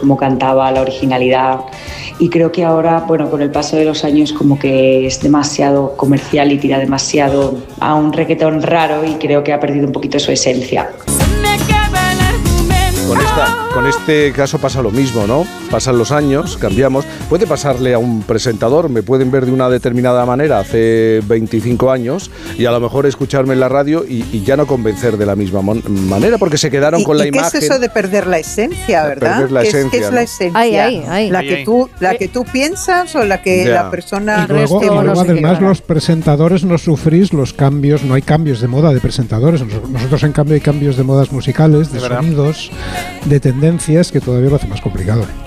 cómo cantaba, la originalidad. Y creo que ahora, bueno, con el paso de los años como que es demasiado comercial y tira demasiado a un reggaetón raro y creo que ha perdido un poquito su esencia. Con este caso pasa lo mismo, ¿no? Pasan los años, cambiamos. Puede pasarle a un presentador, me pueden ver de una determinada manera hace 25 años y a lo mejor escucharme en la radio y ya no convencer de la misma manera porque se quedaron con la imagen. ¿Qué es eso de perder la esencia, verdad? Perder la esencia, ¿Qué es ¿no? la esencia? ¿La que tú piensas o la que la persona... Y luego además los presentadores no sufrís los cambios, no hay cambios de moda de presentadores. Nosotros en cambio hay cambios de modas musicales, de sonidos, de tendencias, que todavía lo hace más complicado.